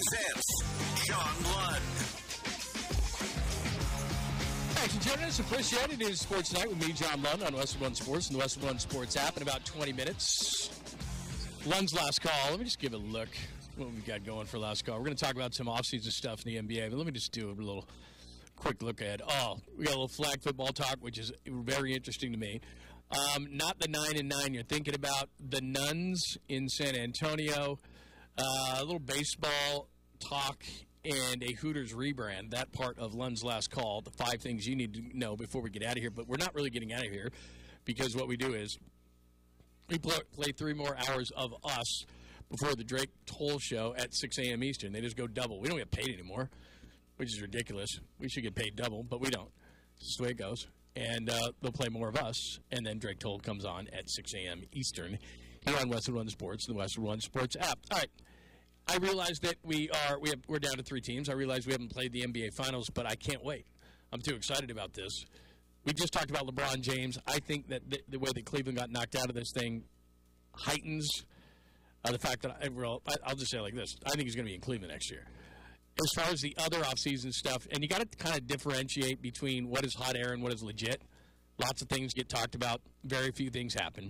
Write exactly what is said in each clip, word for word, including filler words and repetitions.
presents John Lund. Thanks for joining us. Appreciate it. It is Sports Night with me, John Lund, on Westwood One Sports and the Westwood One Sports app in about twenty minutes. Lund's last call. Let me just give it a look what we got going for last call. We're going to talk about some offseason stuff in the N B A, but let me just do a little quick look ahead. Oh, we got a little flag football talk, which is very interesting to me. Um, not the nine and nine you're thinking about. The Nuns in San Antonio. Uh, a little baseball talk and a Hooters rebrand. That part of Lund's last call. The five things you need to know before we get out of here. But we're not really getting out of here because what we do is we play, play three more hours of us before the Drake Toll show at six a.m. Eastern. They just go double. We don't get paid anymore, which is ridiculous. We should get paid double, but we don't. That's the way it goes. And uh, they'll play more of us, and then Drake Toll comes on at six a.m. Eastern here on Westwood One Sports, the Westwood One Sports app. All right, I realize that we are we have, we're down to three teams. I realize we haven't played the N B A Finals, but I can't wait. I'm too excited about this. We just talked about LeBron James. I think that the, the way that Cleveland got knocked out of this thing heightens uh, the fact that I, well, I, I'll just say it like this: I think he's going to be in Cleveland next year. As far as the other offseason stuff, and you got to kind of differentiate between what is hot air and what is legit. Lots of things get talked about. Very few things happen.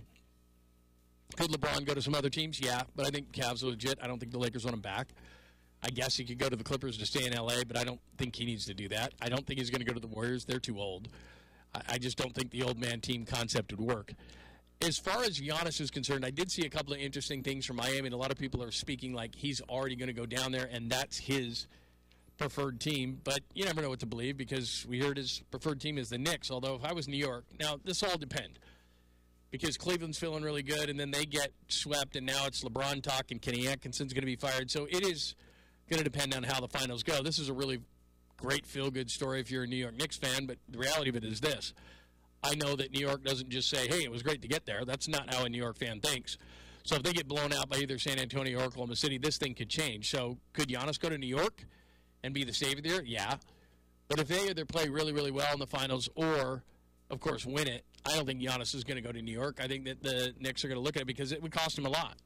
Could LeBron go to some other teams? Yeah, but I think Cavs are legit. I don't think the Lakers want him back. I guess he could go to the Clippers to stay in L A, but I don't think he needs to do that. I don't think he's going to go to the Warriors. They're too old. I, I just don't think the old man team concept would work. As far as Giannis is concerned, I did see a couple of interesting things from Miami, and a lot of people are speaking like he's already going to go down there, and that's his preferred team. But you never know what to believe because we heard his preferred team is the Knicks, although if I was New York, now this all depends because Cleveland's feeling really good, and then they get swept, and now it's LeBron talk, and Kenny Atkinson's going to be fired. So it is going to depend on how the finals go. This is a really great feel-good story if you're a New York Knicks fan, but the reality of it is this. I know that New York doesn't just say, hey, it was great to get there. That's not how a New York fan thinks. So if they get blown out by either San Antonio or Oklahoma City, this thing could change. So could Giannis go to New York and be the savior there? Yeah. But if they either play really, really well in the finals or, of course, win it, I don't think Giannis is going to go to New York. I think that the Knicks are going to look at it because it would cost him a lot.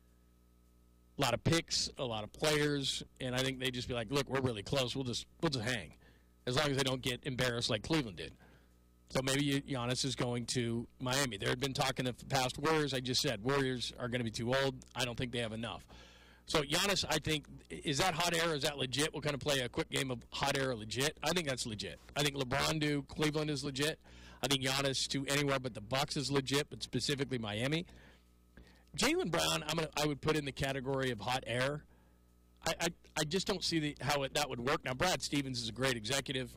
A lot of picks, a lot of players, and I think they just be like, look, we're really close. We'll just, we'll just hang as long as they don't get embarrassed like Cleveland did. So maybe Giannis is going to Miami. There had been talk in the past Warriors. I just said Warriors are going to be too old. I don't think they have enough. So Giannis, I think, is that hot air or is that legit? We'll kind of play a quick game of hot air or legit. I think that's legit. I think LeBron to Cleveland is legit. I think Giannis to anywhere but the Bucks is legit, but specifically Miami. Jaylen Brown, I'm gonna, I would put in the category of hot air. I, I, I just don't see the, how it, that would work. Now, Brad Stevens is a great executive.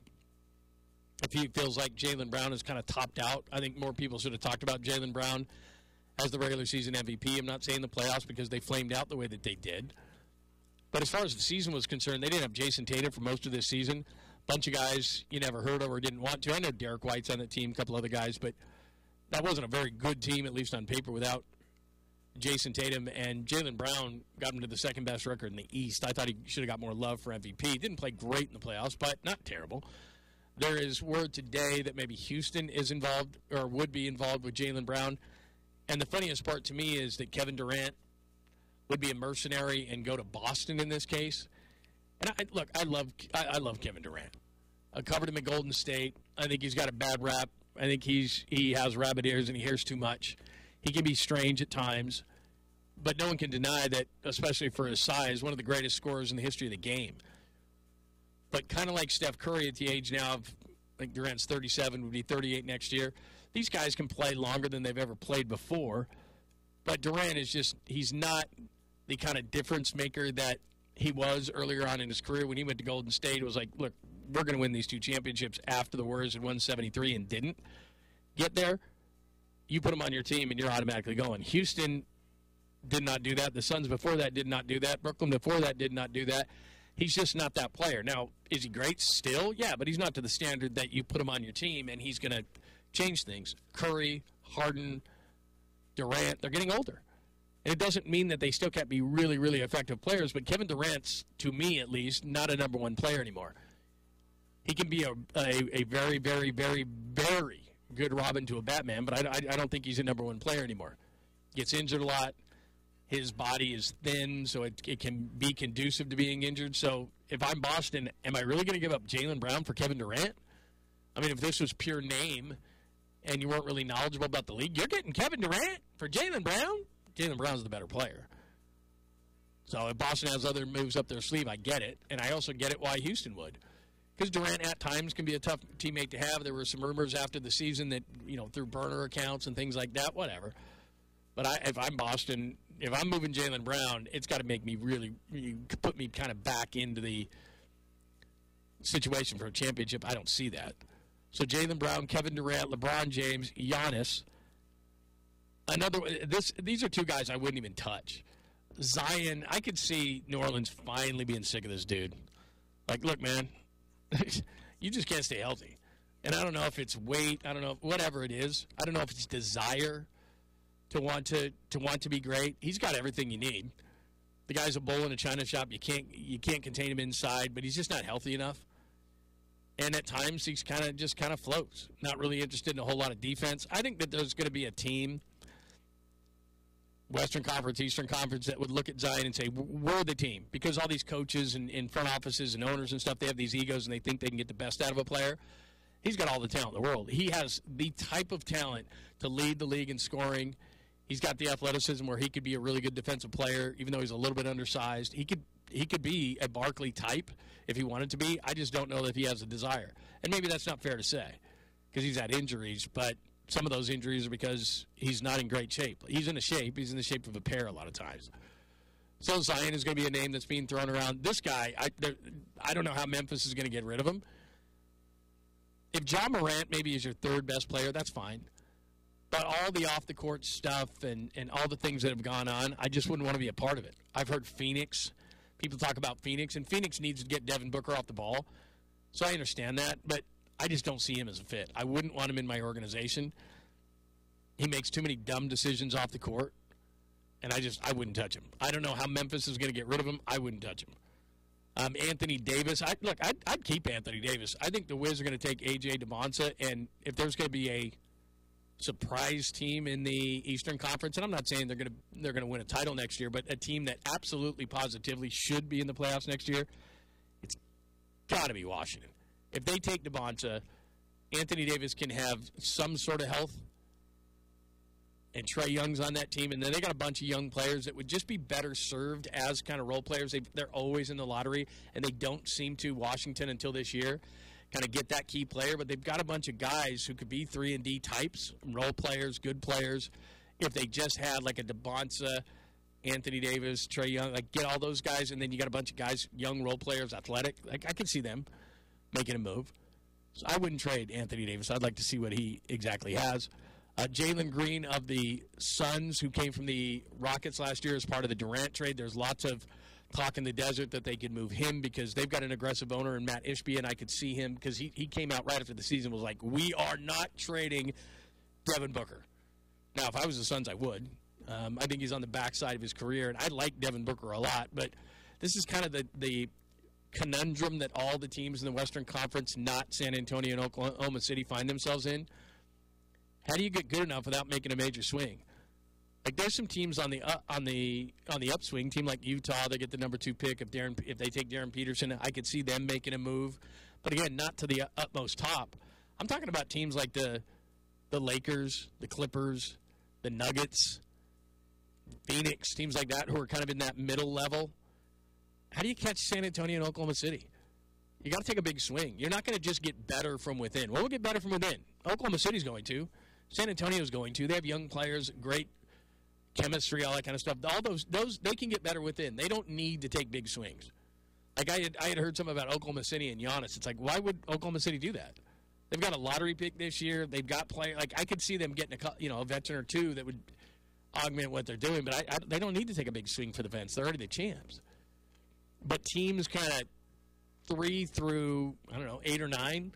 If he feels like Jaylen Brown is kind of topped out, I think more people should have talked about Jaylen Brown as the regular season M V P. I'm not saying the playoffs because they flamed out the way that they did. But as far as the season was concerned, they didn't have Jason Tatum for most of this season. A bunch of guys you never heard of or didn't want to. I know Derek White's on the team, a couple other guys, but that wasn't a very good team, at least on paper, without Jason Tatum. And Jaylen Brown got him to the second-best record in the East. I thought he should have got more love for M V P. He didn't play great in the playoffs, but not terrible. There is word today that maybe Houston is involved or would be involved with Jaylen Brown. And the funniest part to me is that Kevin Durant would be a mercenary and go to Boston in this case. And I, look, I love I, I love Kevin Durant. I covered him at Golden State. I think he's got a bad rap. I think he's he has rabbit ears and he hears too much. He can be strange at times. But no one can deny that, especially for his size, one of the greatest scorers in the history of the game. But kind of like Steph Curry at the age now of, I think Durant's thirty-seven, would be thirty-eight next year. These guys can play longer than they've ever played before. But Durant is just, he's not the kind of difference maker that he was earlier on in his career. When he went to Golden State, it was like, look, we're going to win these two championships after the Warriors had won seventy-three and didn't get there. You put them on your team and you're automatically going. Houston did not do that. The Suns before that did not do that. Brooklyn before that did not do that. He's just not that player. Now, is he great still? Yeah, but he's not to the standard that you put him on your team and he's going to change things. Curry, Harden, Durant, they're getting older. And it doesn't mean that they still can't be really, really effective players, but Kevin Durant's, to me at least, not a number one player anymore. He can be a, a, a very, very, very, very good Robin to a Batman, but I, I, I don't think he's a number one player anymore. Gets injured a lot. His body is thin, so it, it can be conducive to being injured. So if I'm Boston, am I really going to give up Jaylen Brown for Kevin Durant? I mean, if this was pure name and you weren't really knowledgeable about the league, you're getting Kevin Durant for Jaylen Brown? Jaylen Brown's the better player. So if Boston has other moves up their sleeve, I get it. And I also get it why Houston would. Because Durant at times can be a tough teammate to have. There were some rumors after the season that, you know, through burner accounts and things like that, whatever. But I, if I'm Boston, if I'm moving Jaylen Brown, it's got to make me really, you put me kind of back into the situation for a championship. I don't see that. So Jaylen Brown, Kevin Durant, LeBron James, Giannis. Another, this, these are two guys I wouldn't even touch. Zion, I could see New Orleans finally being sick of this dude. Like, look, man, you just can't stay healthy. And I don't know if it's weight, I don't know, whatever it is. I don't know if it's desire to want to to want to be great. He's got everything you need. The guy's a bull in a china shop. You can't you can't contain him inside, but he's just not healthy enough. And at times he's kind of just kind of floats. Not really interested in a whole lot of defense. I think that there's going to be a team, Western Conference, Eastern Conference, that would look at Zion and say, we're the team. Because all these coaches and, and front offices and owners and stuff, they have these egos and they think they can get the best out of a player. He's got all the talent in the world. He has the type of talent to lead the league in scoring. He's got the athleticism where he could be a really good defensive player, even though he's a little bit undersized. He could he could be a Barkley type if he wanted to be. I just don't know that he has a desire. And maybe that's not fair to say because he's had injuries, but some of those injuries are because he's not in great shape. He's in a shape. He's in the shape of a pear a lot of times. So Zion is going to be a name that's being thrown around. This guy, I, I don't know how Memphis is going to get rid of him. If Ja Morant maybe is your third best player, that's fine. But all the off-the-court stuff and, and all the things that have gone on, I just wouldn't want to be a part of it. I've heard Phoenix. People talk about Phoenix, and Phoenix needs to get Devin Booker off the ball. So I understand that, but I just don't see him as a fit. I wouldn't want him in my organization. He makes too many dumb decisions off the court, and I just I wouldn't touch him. I don't know how Memphis is going to get rid of him. I wouldn't touch him. Um, Anthony Davis, I, look, I'd, I'd keep Anthony Davis. I think the Wiz are going to take A J DeMonsa, and if there's going to be a surprise team in the Eastern Conference, and I'm not saying they're going to they're going to win a title next year, but a team that absolutely positively should be in the playoffs next year, it's got to be Washington. If they take DeMonta, Anthony Davis can have some sort of health, and Trae Young's on that team, and then they got a bunch of young players that would just be better served as kind of role players. They, they're always in the lottery, and they don't seem to, Washington until this year, kind of get that key player. But they've got a bunch of guys who could be three and D types, role players, good players. If they just had like a DeMonta, Anthony Davis, Trae Young, like get all those guys, and then you got a bunch of guys, young role players, athletic. Like I could see them making a move. So I wouldn't trade Anthony Davis. I'd like to see what he exactly has. Uh, Jalen Green of the Suns, who came from the Rockets last year as part of the Durant trade. There's lots of talk in the desert that they could move him because they've got an aggressive owner in Matt Ishbia, and I could see him because he, he came out right after the season was like, we are not trading Devin Booker. Now, if I was the Suns, I would. Um, I think he's on the backside of his career, and I like Devin Booker a lot, but this is kind of the, the conundrum that all the teams in the Western Conference, not San Antonio and Oklahoma City, find themselves in. How do you get good enough without making a major swing? Like there's some teams on the uh, on the on the upswing. Team like Utah, they get the number two pick. If Darren, if they take Darren Peterson, I could see them making a move. But again, not to the utmost top. I'm talking about teams like the the Lakers, the Clippers, the Nuggets, Phoenix, teams like that who are kind of in that middle level. How do you catch San Antonio and Oklahoma City? You got to take a big swing. You're not going to just get better from within. Well, we'll get better from within. Oklahoma City's going to. San Antonio's going to. They have young players, great chemistry, all that kind of stuff. All those, those they can get better within. They don't need to take big swings. Like I had, I had heard something about Oklahoma City and Giannis. It's like, why would Oklahoma City do that? They've got a lottery pick this year. They've got players. Like I could see them getting a, you know, a veteran or two that would augment what they're doing. But I, I, they don't need to take a big swing for the fence. They're already the champs. But teams kind of three through, I don't know, eight or nine,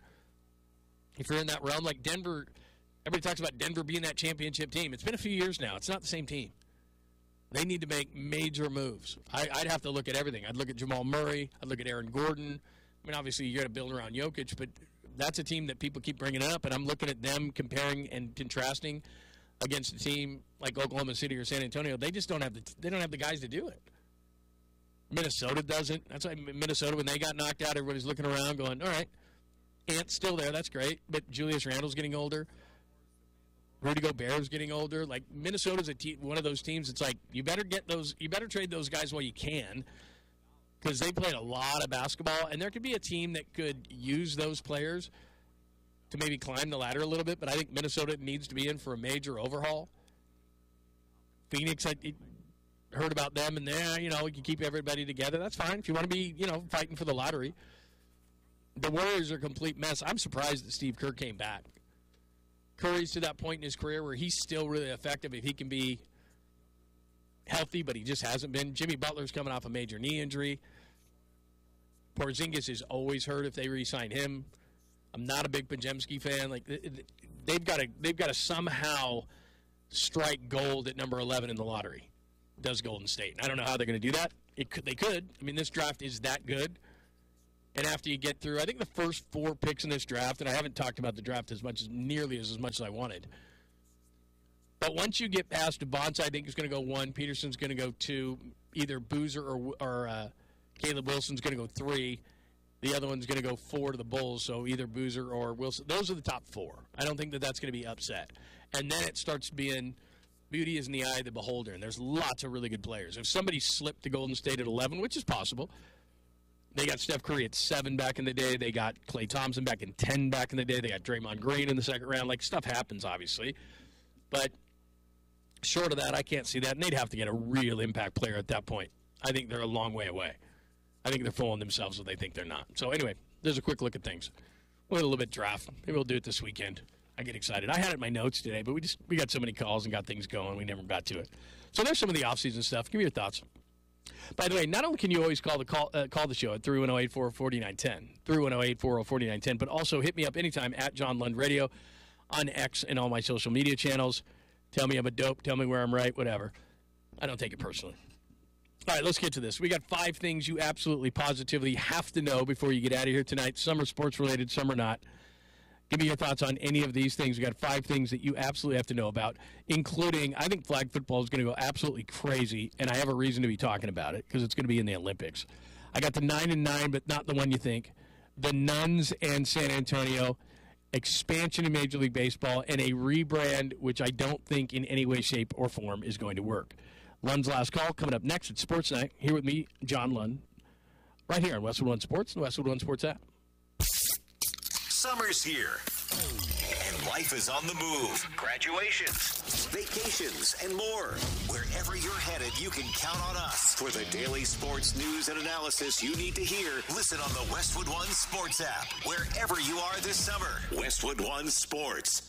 if you're in that realm, like Denver, everybody talks about Denver being that championship team. It's been a few years now. It's not the same team. They need to make major moves. I, I'd have to look at everything. I'd look at Jamal Murray. I'd look at Aaron Gordon. I mean, obviously, you got to build around Jokic, but that's a team that people keep bringing up, and I'm looking at them comparing and contrasting against a team like Oklahoma City or San Antonio, they just don't have the they don't have the guys to do it. Minnesota doesn't. That's why Minnesota, when they got knocked out, everybody's looking around going, all right, Ant's still there. That's great. But Julius Randle's getting older. Rudy Gobert's getting older. Like, Minnesota's a te- one of those teams that's like, you better get those, you better trade those guys while you can, because they played a lot of basketball, and there could be a team that could use those players to maybe climb the ladder a little bit, but I think Minnesota needs to be in for a major overhaul. Phoenix, I heard about them, and there, you know, you can keep everybody together. That's fine if you want to be, you know, fighting for the lottery. The Warriors are a complete mess. I'm surprised that Steve Kerr came back. Curry's to that point in his career where he's still really effective if he can be healthy, but he just hasn't been. Jimmy Butler's coming off a major knee injury. Porzingis is always hurt if they re-sign him. I'm not a big Podziemski fan. Like, they've got to they've got to somehow strike gold at number eleven in the lottery. Does Golden State? And I don't know how they're going to do that. It could they could. I mean, this draft is that good. And after you get through, I think the first four picks in this draft, and I haven't talked about the draft as much as nearly as, as much as I wanted. But once you get past Bonds, I think is going to go one. Peterson's going to go two. Either Boozer or or uh, Caleb Wilson's going to go three. The other one's going to go four to the Bulls, so either Boozer or Wilson. Those are the top four. I don't think that that's going to be upset. And then it starts being beauty is in the eye of the beholder, and there's lots of really good players. If somebody slipped to Golden State at eleven, which is possible, they got Steph Curry at seven back in the day. They got Klay Thompson back in ten back in the day. They got Draymond Green in the second round. Like, stuff happens, obviously. But short of that, I can't see that. And they'd have to get a real impact player at that point. I think they're a long way away. I think they're fooling themselves if they think they're not. So anyway, there's a quick look at things. We'll do a little bit draft. Maybe we'll do it this weekend. I get excited. I had it in my notes today, but we just we got so many calls and got things going, we never got to it. So there's some of the off-season stuff. Give me your thoughts. By the way, not only can you always call the call uh, call the show at three one zero, eight four zero, four nine one zero, three one zero, eight four zero, four nine one zero, but also hit me up anytime at John Lund Radio on X and all my social media channels. Tell me I'm a dope. Tell me where I'm right, whatever. I don't take it personally. All right, let's get to this. We got five things you absolutely positively have to know before you get out of here tonight. Some are sports-related, some are not. Give me your thoughts on any of these things. We got five things that you absolutely have to know about, including I think flag football is going to go absolutely crazy, and I have a reason to be talking about it because it's going to be in the Olympics. I got the nine and nine, but not the one you think. The Nuns and San Antonio, expansion in Major League Baseball, and a rebrand which I don't think in any way, shape, or form is going to work. Lund's Last Call coming up next at Sports Night. Here with me, John Lund, right here on Westwood One Sports and the Westwood One Sports app. Summer's here, and life is on the move. Graduations, vacations, and more. Wherever you're headed, you can count on us for the daily sports news and analysis you need to hear. Listen on the Westwood One Sports app, wherever you are this summer. Westwood One Sports.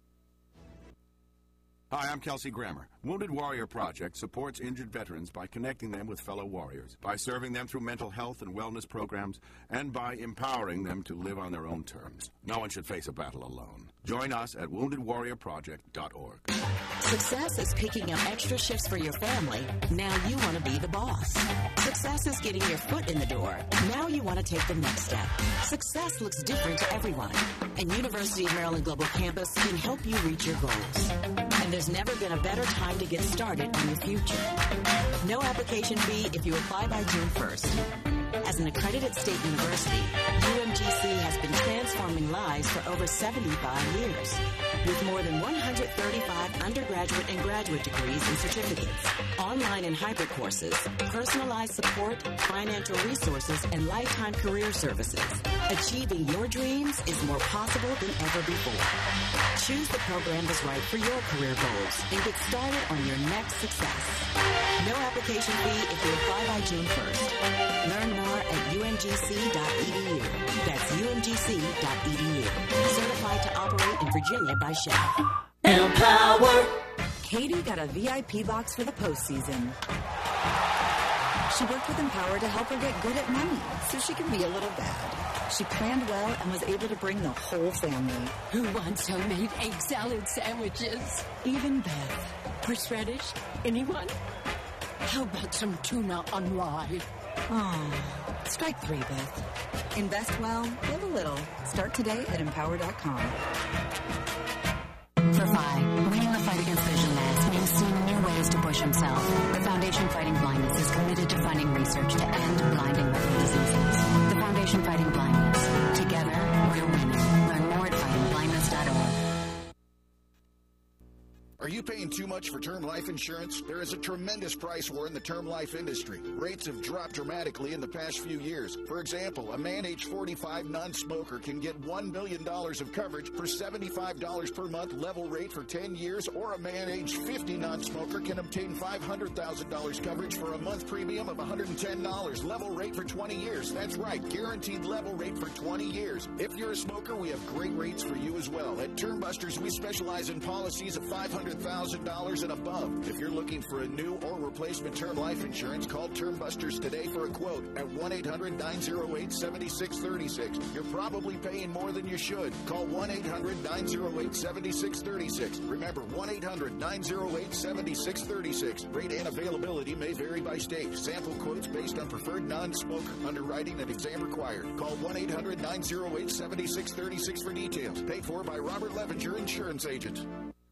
Hi, I'm Kelsey Grammer. Wounded Warrior Project supports injured veterans by connecting them with fellow warriors, by serving them through mental health and wellness programs, and by empowering them to live on their own terms. No one should face a battle alone. Join us at wounded warrior project dot org. Success is picking up extra shifts for your family. Now you want to be the boss. Success is getting your foot in the door. Now you want to take the next step. Success looks different to everyone, and University of Maryland Global Campus can help you reach your goals. And there's never been a better time to get started on your future. No application fee if you apply by June first. As an accredited state university, U M G C has been transforming lives for over seventy-five years. With more than one hundred thirty-five undergraduate and graduate degrees and certificates, online and hybrid courses, personalized support, financial resources, and lifetime career services, achieving your dreams is more possible than ever before. Choose the program that's right for your career goals and get started on your next success. No application fee if you apply by June first. Learn more at U M G C dot E D U. That's U M G C dot E D U. Certified to operate in Virginia by Shell. Empower. Katie got a V I P box for the postseason. She worked with Empower to help her get good at money so she could be a little bad. She planned well and was able to bring the whole family. Who wants homemade egg salad sandwiches? Even Beth. Horseradish? Anyone? How about some tuna on rye? Oh, strike three, Beth. Invest well, live a little. Start today at empower dot com. Simplify. Winning the fight against vision loss means seeing new ways to push himself. The Foundation Fighting Blindness is committed to funding research to end blinding retinal diseases. The Foundation Fighting Blindness. Together, we're winning. Learn more at fighting blindness dot org. Are you paying too much for term life insurance? There is a tremendous price war in the term life industry. Rates have dropped dramatically in the past few years. For example, a man age forty-five non-smoker can get one million dollars of coverage for seventy-five dollars per month level rate for ten years, or a man age fifty non-smoker can obtain five hundred thousand dollars coverage for a month premium of one hundred ten dollars level rate for twenty years. That's right, guaranteed level rate for twenty years. If you're a smoker, we have great rates for you as well. At Term Busters, we specialize in policies of five hundred thousand dollars and above. If you're looking for a new or replacement term life insurance, call Term Busters today for a quote at one eight hundred nine oh eight seven six three six. You're probably paying more than you should. Call one eight hundred nine oh eight seven six three six. Remember, one eight hundred nine oh eight seven six three six. Rate and availability may vary by state. Sample quotes based on preferred non-smoker underwriting and exam required. Call one eight hundred nine oh eight seven six three six for details. Paid for by Robert Levenger, insurance agent.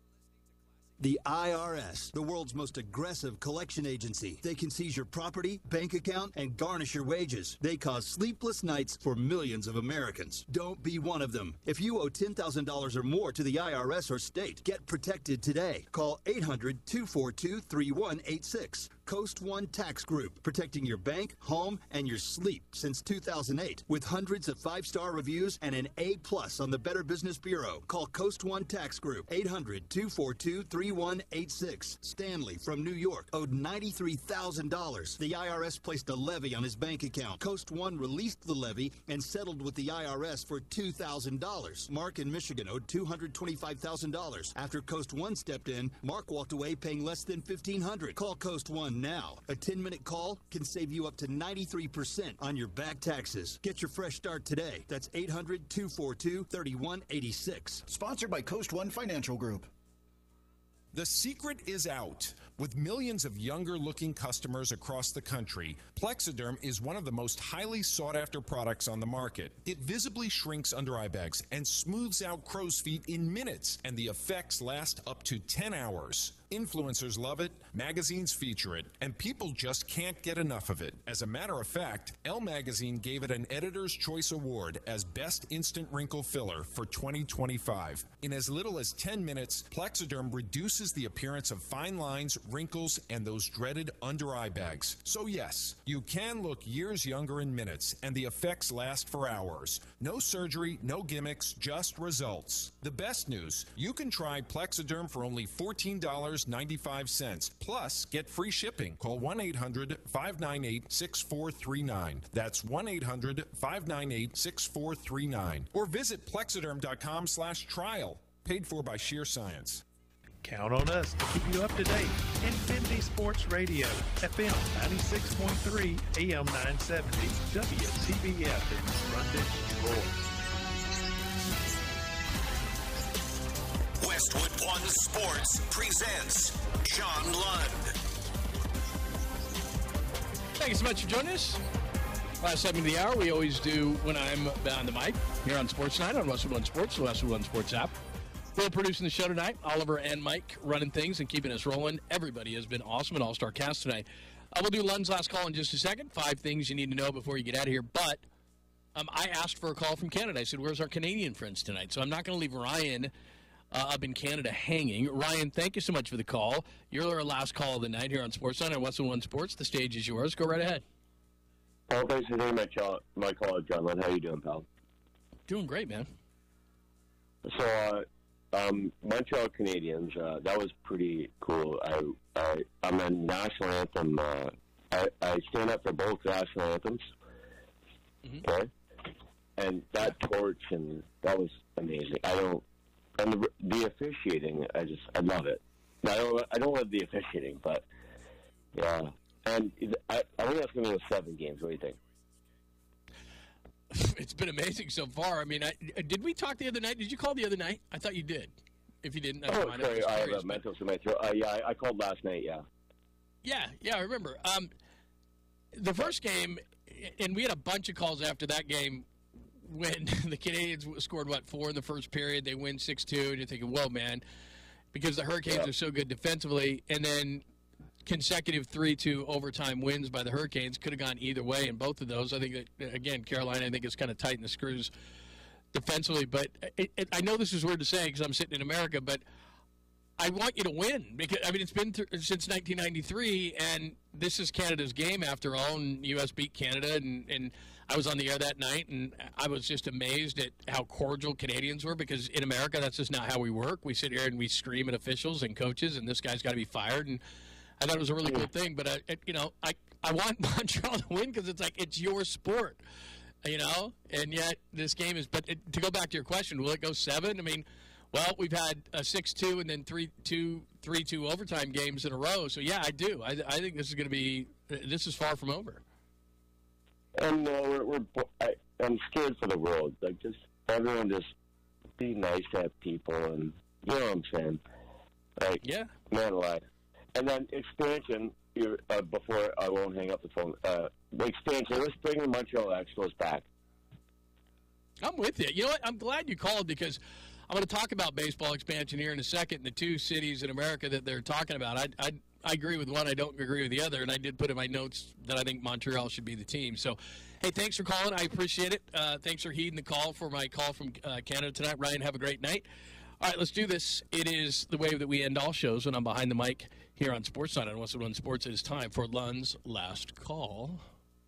The I R S, the world's most aggressive collection agency. They can seize your property, bank account, and garnish your wages. They cause sleepless nights for millions of Americans. Don't be one of them. If you owe ten thousand dollars or more to the I R S or state, get protected today. Call eight hundred two four two three one eight six. Coast One Tax Group, protecting your bank, home, and your sleep since two thousand eight. With hundreds of five-star reviews and an A plus on the Better Business Bureau. Call Coast One Tax Group, eight hundred two four two three one eight six. Stanley from New York owed ninety-three thousand dollars. The I R S placed a levy on his bank account. Coast One released the levy and settled with the I R S for two thousand dollars. Mark in Michigan owed two hundred twenty-five thousand dollars. After Coast One stepped in, Mark walked away paying less than fifteen hundred dollars. Call Coast One now. A ten-minute call can save you up to ninety-three percent on your back taxes. Get your fresh start today. That's eight hundred two four two three one eight six. Sponsored by Coast One Financial Group. The secret is out. With millions of younger-looking customers across the country, Plexiderm is one of the most highly sought-after products on the market. It visibly shrinks under-eye bags and smooths out crow's feet in minutes, and the effects last up to ten hours. Influencers love it, magazines feature it, and people just can't get enough of it. As a matter of fact, Elle Magazine gave it an Editor's Choice Award as Best Instant Wrinkle Filler for twenty twenty-five. In as little as ten minutes, Plexiderm reduces the appearance of fine lines, wrinkles, and those dreaded under-eye bags. So yes, you can look years younger in minutes, and the effects last for hours. No surgery, no gimmicks, just results. The best news, you can try Plexiderm for only fourteen dollars and ninety-five cents. Plus, get free shipping. Call one eight hundred five nine eight six four three nine. That's one eight hundred five nine eight six four three nine. Or visit plexiderm dot com slash trial. Paid for by Sheer Science. Count on us to keep you up to date. Infinity Sports Radio, F M ninety-six point three, A M nine seventy, W C B F in Front Roar. Westwood One Sports presents John Lund. Thank you so much for joining us. Last segment of the hour, we always do when I'm behind the mic here on Sports Night on Westwood One Sports, the Westwood One Sports app. We're producing the show tonight. Oliver and Mike running things and keeping us rolling. Everybody has been awesome, an all-star cast tonight. Uh, we'll do Lund's last call in just a second. Five things you need to know before you get out of here. But um, I asked for a call from Canada. I said, where's our Canadian friends tonight? So I'm not going to leave Ryan uh, up in Canada hanging. Ryan, thank you so much for the call. You're our last call of the night here on Sportsnet on Westwood One Sports. The stage is yours. Go right ahead. Well, thanks for taking my call, my call, John Lund. How you doing, pal? Doing great, man. So, uh, Um, Montreal Canadiens, uh, that was pretty cool. I, I, I'm a national anthem. Uh, I, I stand up for both national anthems. Mm-hmm. Okay? And that torch, and that was amazing. I don't, and the, the officiating, I just, I love it. I don't, I don't love the officiating, but, yeah. And I, I think that's going to go seven games. What do you think? It's been amazing so far. I mean, I, did we talk the other night? Did you call the other night? I thought you did. If you didn't, I oh, mind. sorry, I have curious, a mental semester. Uh, yeah, I, I called last night, yeah. Yeah, yeah, I remember. Um, the first game, and we had a bunch of calls after that game when the Canadians scored, what, four in the first period. They win six two, and you're thinking, whoa, man. because the Hurricanes Yeah. are so good defensively, and then consecutive three two overtime wins by the Hurricanes could have gone either way in both of those. I think that, again, Carolina, I think, is kind of tightened the screws defensively. But it, it, I know this is weird to say because I'm sitting in America, but I want you to win because, I mean, it's been th- since nineteen ninety-three, and this is Canada's game after all, and U S beat Canada, and, and I was on the air that night, and I was just amazed at how cordial Canadians were because in America, that's just not how we work. We sit here and we scream at officials and coaches, and this guy's got to be fired, and I thought it was a really cool thing, but, I, it, you know, I, I want Montreal to win because it's like it's your sport, you know, and yet this game is – but it, to go back to your question, will it go seven? I mean, well, we've had a six two and then three two, three two overtime games in a row, so, yeah, I do. I, I think this is going to be – this is far from over. And uh, we're, we're I, I'm scared for the world. Like, just everyone just be nice to have people, and you know what I'm saying? Like, yeah, man alive. And then expansion. You, uh, before I won't hang up the phone. Uh, the expansion. Let's bring the Montreal Expos back. I'm with you. You know what? I'm glad you called because I'm going to talk about baseball expansion here in a second. And the two cities in America that they're talking about, I, I I agree with one. I don't agree with the other. And I did put in my notes that I think Montreal should be the team. So, hey, thanks for calling. I appreciate it. Uh, thanks for heeding the call for my call from uh, Canada tonight. Ryan, have a great night. All right, let's do this. It is the way that we end all shows when I'm behind the mic here on Sportsnet on West One Sports. It is time for Lund's Last Call. All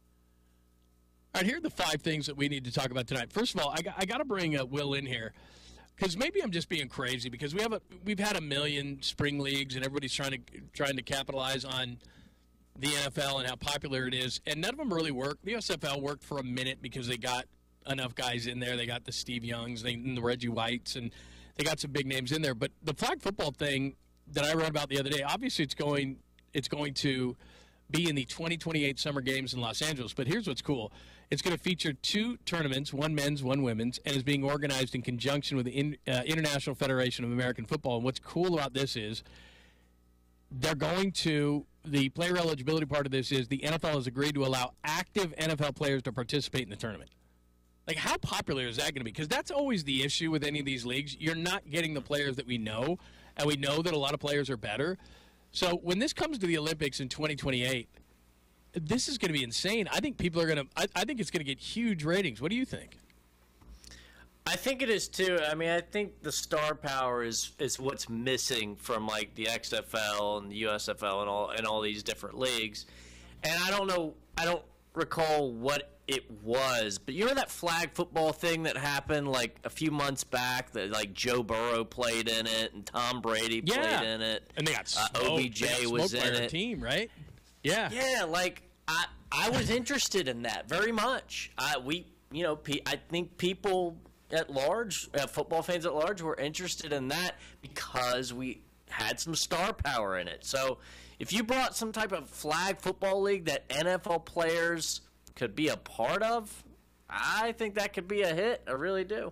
right, here are the five things that we need to talk about tonight. First of all, I got, I got to bring uh, Will in here because maybe I'm just being crazy because we have a we've had a million spring leagues and everybody's trying to trying to capitalize on the N F L and how popular it is, and none of them really work. The U S F L worked for a minute because they got enough guys in there. They got the Steve Youngs, they, and the Reggie Whites, and they got some big names in there. But the flag football thing that I wrote about the other day, obviously it's going it's going to be in the twenty twenty-eight Summer Games in Los Angeles. But here's what's cool. It's going to feature two tournaments, one men's, one women's, and is being organized in conjunction with the in, uh, International Federation of American Football. And what's cool about this is they're going to, the player eligibility part of this is the N F L has agreed to allow active N F L players to participate in the tournament. Like, how popular is that going to be? Because that's always the issue with any of these leagues. You're not getting the players that we know, and we know that a lot of players are better. So when this comes to the Olympics in twenty twenty-eight, this is going to be insane. I think people are going to I, – I think it's going to get huge ratings. What do you think? I think it is, too. I mean, I think the star power is, is what's missing from, like, the X F L and the U S F L and all and all these different leagues. And I don't know – I don't recall what it was, but you know that flag football thing that happened, like, a few months back that, like, Joe Burrow played in it and Tom Brady yeah. played in it. And they got uh, O B J was in it. Team, right? Yeah. Yeah, like, I I was interested in that very much. I we you know pe- I think people at large, uh, football fans at large, were interested in that because we had some star power in it. So if you brought some type of flag football league that N F L players could be a part of, I think that could be a hit. I really do.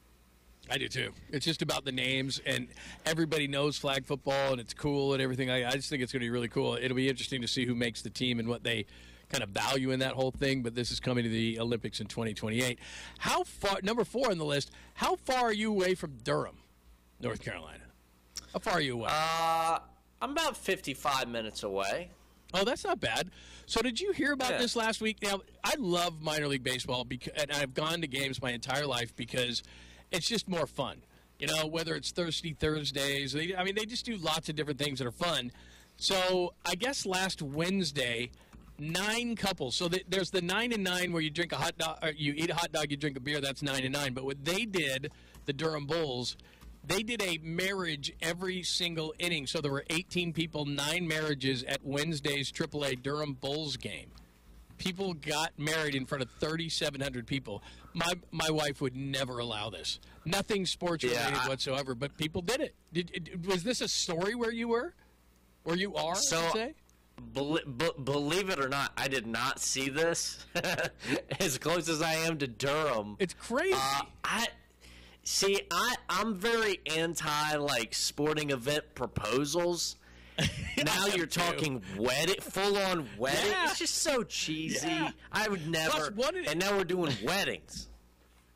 I do too. It's just about the names, and everybody knows flag football, and it's cool and everything. I, I just think it's going to be really cool. It'll be interesting to see who makes the team and what they kind of value in that whole thing. But this is coming to the Olympics in twenty twenty-eight. How far? Number four on the list. How far are you away from Durham, North Carolina? How far are you away? Uh, I'm about fifty-five minutes away. Oh, that's not bad. So did you hear about yeah. this last week? Now, I love minor league baseball, because, and I've gone to games my entire life because it's just more fun. You know, whether it's Thirsty Thursdays. They, I mean, they just do lots of different things that are fun. So I guess last Wednesday, nine couples. So the, there's the nine and nine where you drink a hot dog, or you eat a hot dog, you drink a beer. That's nine and nine. But what they did, the Durham Bulls, they did a marriage every single inning. So there were eighteen people, nine marriages at Wednesday's triple A Durham Bulls game. People got married in front of thirty-seven hundred people. My my wife would never allow this. Nothing sports related yeah, I, whatsoever, but people did it. Did, was this a story where you were? Where you are, so, I should say? Be, be, believe it or not, I did not see this. As close as I am to Durham. It's crazy. Uh, I See, I, I'm very anti, like, sporting event proposals. Now you're talking wedding, full-on wedding. Yeah. It's just so cheesy. Yeah. I would never. Plus, what is, and now we're doing weddings.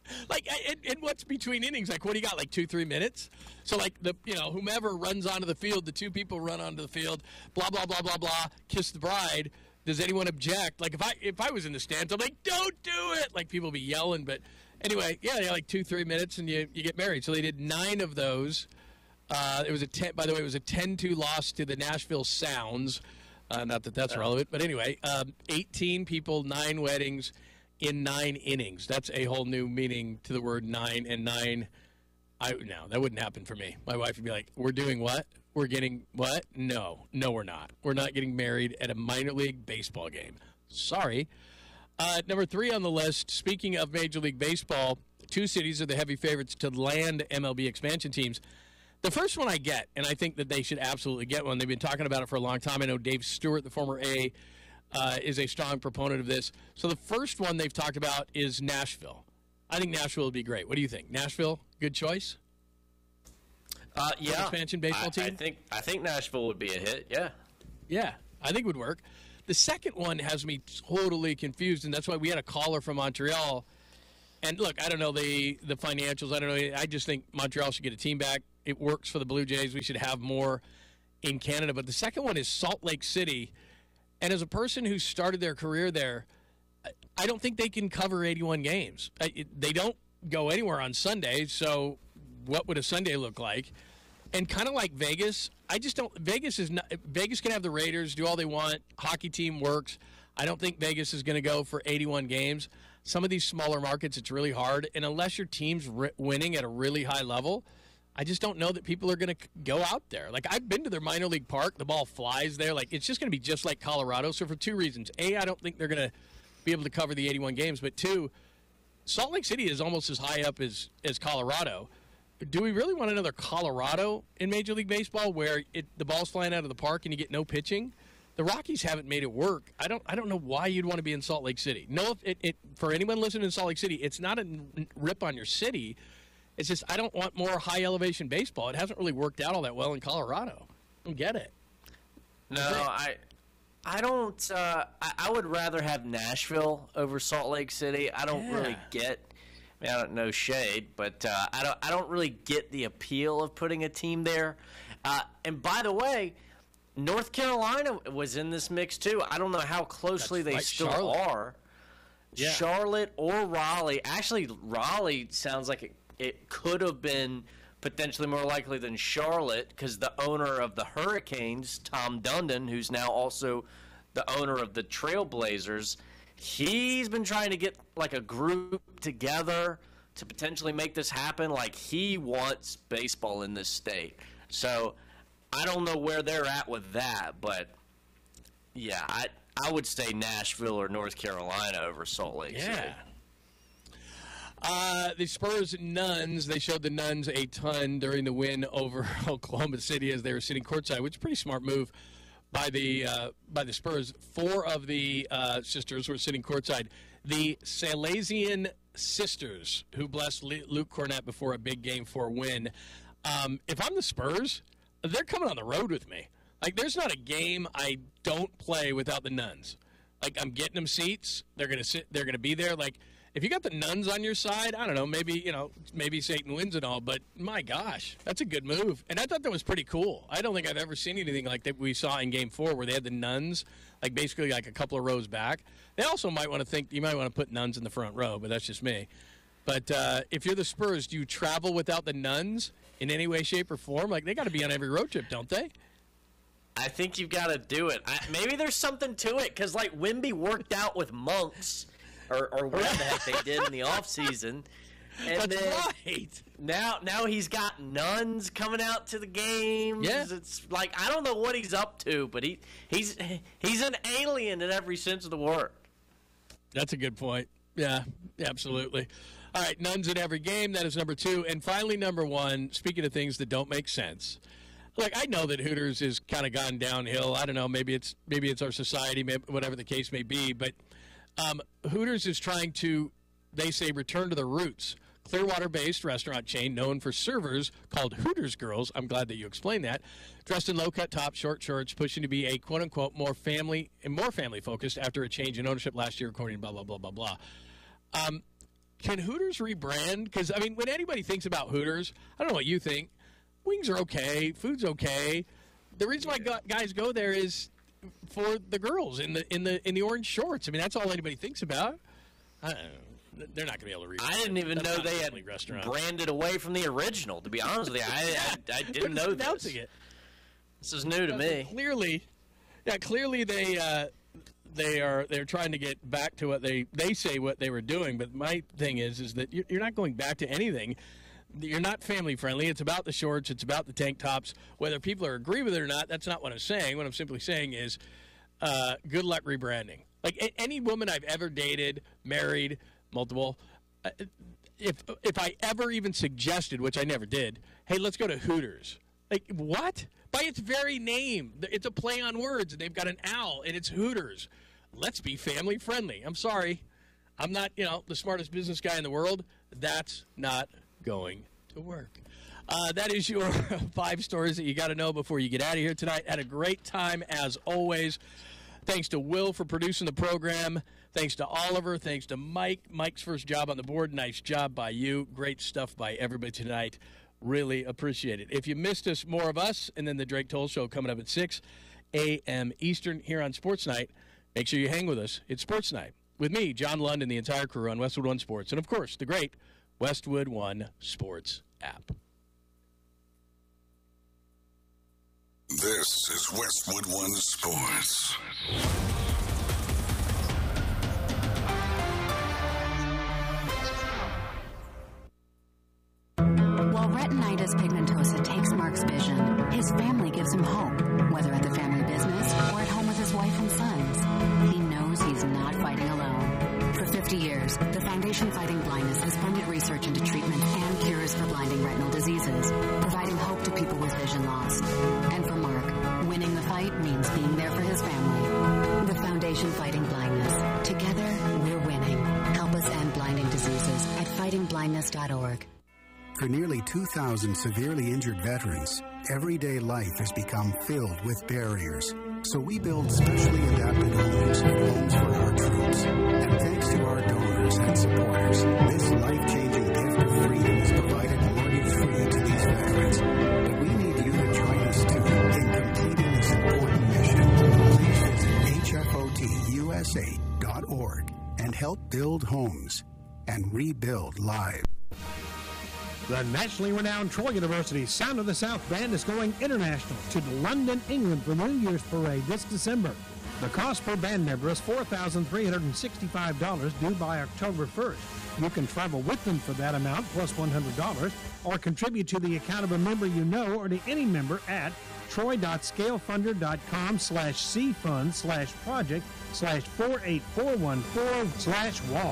Like, and, and what's between innings? Like, what do you got? Like two, three minutes? So, like, the you know, whomever runs onto the field, the two people run onto the field, blah, blah, blah, blah, blah, kiss the bride. Does anyone object? Like, if I if I was in the stands, I'm like, don't do it. Like, people be yelling. But anyway, yeah, yeah, like two, three minutes, and you, you get married. So they did nine of those. Uh, it was a ten, by the way, it was a ten two loss to the Nashville Sounds. Uh, not that that's relevant, but anyway, um, eighteen people, nine weddings in nine innings. That's a whole new meaning to the word nine and nine. I no, that wouldn't happen for me. My wife would be like, "We're doing what? We're getting what? No, no, we're not. We're not getting married at a minor league baseball game. Sorry." Uh, number three on the list. Speaking of Major League Baseball, two cities are the heavy favorites to land M L B expansion teams. The first one I get, and I think that they should absolutely get one. They've been talking about it for a long time. I know Dave Stewart, the former A, uh, is a strong proponent of this. So the first one they've talked about is Nashville. I think Nashville would be great. What do you think? Nashville, good choice? Uh, yeah. Expansion baseball I, team? I think I think Nashville would be a hit, yeah. Yeah, I think it would work. The second one has me totally confused, and that's why we had a caller from Montreal. And look, I don't know the, the financials. I don't know. I just think Montreal should get a team back. It works for the Blue Jays. We should have more in Canada. But the second one is Salt Lake City. And as a person who started their career there, I don't think they can cover eighty-one games. They don't go anywhere on Sundays, so what would a Sunday look like? And kind of like Vegas, I just don't – Vegas is not – Vegas can have the Raiders, do all they want. Hockey team works. I don't think Vegas is going to go for eighty-one games. Some of these smaller markets, it's really hard. And unless your team's ri- winning at a really high level, I just don't know that people are going to go out there. Like, I've been to their minor league park. The ball flies there. Like, it's just going to be just like Colorado. So for two reasons. A, I don't think they're going to be able to cover the eighty-one games. But two, Salt Lake City is almost as high up as, as Colorado. Do we really want another Colorado in Major League Baseball where it, the ball's flying out of the park and you get no pitching? The Rockies haven't made it work. I don't I don't know why you'd want to be in Salt Lake City. No, it, it, for anyone listening in Salt Lake City, it's not a rip on your city. It's just I don't want more high-elevation baseball. It hasn't really worked out all that well in Colorado. I don't get it. No, I I don't uh, I, I would rather have Nashville over Salt Lake City. I don't Yeah. really get I mean, I don't know shade, but uh, I don't I don't really get the appeal of putting a team there. Uh, and by the way, North Carolina was in this mix too. I don't know how closely That's they right, still Charlotte. are. Yeah. Charlotte or Raleigh. Actually, Raleigh sounds like it, it could have been potentially more likely than Charlotte because the owner of the Hurricanes, Tom Dundon, who's now also the owner of the Trailblazers, he's been trying to get like a group together to potentially make this happen. Like, he wants baseball in this state. So I don't know where they're at with that, but yeah, I I would say Nashville or North Carolina over Salt Lake City. Yeah. Uh, the Spurs Nuns, they showed the Nuns a ton during the win over Oklahoma City as they were sitting courtside, which is a pretty smart move by the uh, by the Spurs. Four of the uh, sisters were sitting courtside. The Salesian sisters, who blessed Luke Cornett before a big Game four win. Um, if I'm the Spurs, they're coming on the road with me. Like, there's not a game I don't play without the Nuns. Like, I'm getting them seats. They're gonna sit. They're gonna be there. Like, if you got the Nuns on your side, I don't know. Maybe you know, maybe Satan wins it all. But my gosh, that's a good move. And I thought that was pretty cool. I don't think I've ever seen anything like that we saw in Game Four, where they had the Nuns, like basically like a couple of rows back. They also might want to think you might want to put Nuns in the front row, but that's just me. But uh, if you're the Spurs, do you travel without the Nuns in any way, shape, or form? Like, they got to be on every road trip, don't they? I think you've got to do it. I, maybe there's something to it because, like, Wimby worked out with monks or, or whatever the heck they did in the off season, and That's then right. now now he's got nuns coming out to the games. Yeah. It's like I don't know what he's up to, but he he's he's an alien in every sense of the word. That's a good point. Yeah, absolutely. All right, Nuns in every game. That is number two. And finally, number one, speaking of things that don't make sense. Look, I know that Hooters has kind of gone downhill. I don't know. Maybe it's maybe it's our society, maybe, whatever the case may be. But um, Hooters is trying to, they say, return to the roots. Clearwater-based restaurant chain known for servers called Hooters Girls. I'm glad that you explained that. Dressed in low-cut tops, short shorts, pushing to be a quote-unquote more family and more family-focused after a change in ownership last year, according to blah, blah, blah, blah, blah. Um, can Hooters rebrand? Because, I mean, when anybody thinks about Hooters, I don't know what you think. Wings are okay. Food's okay. The reason why yeah. guys go there is for the girls in the in the in the orange shorts. I mean, that's all anybody thinks about. I don't know. They're not going to be able to read. I didn't even know they had restaurant. branded away from the original. To be honest with you, I I, I didn't know this. It. This is new to me. Clearly, yeah, clearly they uh, they are they're trying to get back to what they they say what they were doing. But my thing is is that you're not going back to anything. You're not family friendly. It's about the shorts. It's about the tank tops. Whether people are agree with it or not, that's not what I'm saying. What I'm simply saying is, uh, good luck rebranding. Like a- any woman I've ever dated, married, multiple, uh, if if I ever even suggested, which I never did, hey, let's go to Hooters. Like what? By its very name, it's a play on words. They've got an owl, and it's Hooters. Let's be family friendly. I'm sorry, I'm not you know the smartest business guy in the world. That's not going to work. Uh, that is your five stories that you got to know before you get out of here tonight. Had a great time as always. Thanks to Will for producing the program. Thanks to Oliver. Thanks to Mike. Mike's first job on the board. Nice job by you. Great stuff by everybody tonight. Really appreciate it. If you missed us, more of us, and then the Drake Toll Show coming up at six a.m. Eastern here on Sports Night. Make sure you hang with us. It's Sports Night with me, John Lund, and the entire crew on Westwood One Sports. And, of course, the great Westwood One Sports app. This is Westwood One Sports. While retinitis pigmentosa takes Mark's vision, his family gives him hope, whether at the family business or at home with his wife and sons. He knows he's not fighting alone. For fifty years, the Foundation Fighting Blindness has funded research into treatments and cures for blinding retinal diseases, providing hope to people with vision loss. And for Mark, winning the fight means being there for his family. The Foundation Fighting Blindness. Together, we're winning. Help us end blinding diseases at fighting blindness dot org. For nearly two thousand severely injured veterans, everyday life has become filled with barriers. So we build specially adapted homes and homes for our troops. And thanks to our donors and supporters, this life-changing gift of freedom is provided mortgage-free to these veterans. But we need you to join us too in completing this important mission. Please visit H F O T U S A dot org and help build homes and rebuild lives. The nationally renowned Troy University Sound of the South Band is going international to London, England for New Year's Parade this December. The cost per band member is four thousand three hundred sixty-five dollars due by October first. You can travel with them for that amount plus one hundred dollars or contribute to the account of a member you know or to any member at troy.scalefunder.com slash cfund slash project slash 48414 slash wall.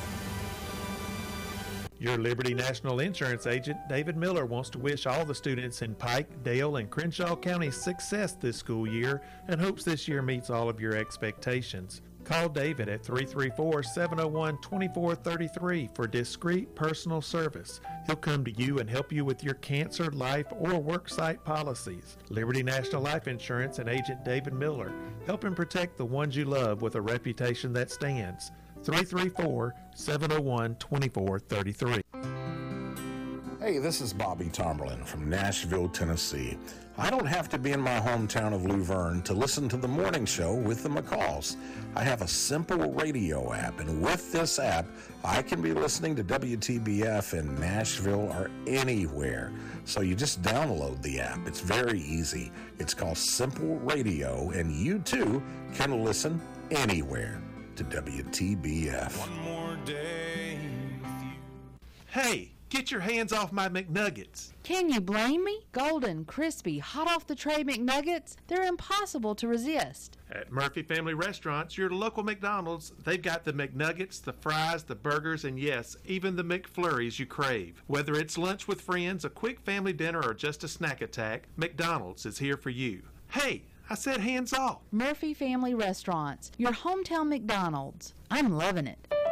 Your Liberty National Insurance agent, David Miller, wants to wish all the students in Pike, Dale, and Crenshaw counties success this school year and hopes this year meets all of your expectations. Call David at three three four, seven oh one, two four three three for discreet personal service. He'll come to you and help you with your cancer, life, or worksite policies. Liberty National Life Insurance and agent David Miller, helping protect the ones you love with a reputation that stands. three three four, seven oh one, two four three three. Hey, this is Bobby Tomberlin from Nashville, Tennessee. I don't have to be in my hometown of Luverne to listen to the morning show with the McCalls. I have a simple radio app, and with this app, I can be listening to W T B F in Nashville or anywhere. So you just download the app. It's very easy. It's called Simple Radio, and you too can listen anywhere to W T B F. One more day with you. Hey, get your hands off my McNuggets. Can you blame me? Golden, crispy, hot off the tray McNuggets, they're impossible to resist. At Murphy Family Restaurants, your local McDonald's, they've got the McNuggets, the fries, the burgers, and yes, even the McFlurries you crave. Whether it's lunch with friends, a quick family dinner, or just a snack attack, McDonald's is here for you. Hey, I said hands off. Murphy Family Restaurants, your hometown McDonald's. I'm loving it.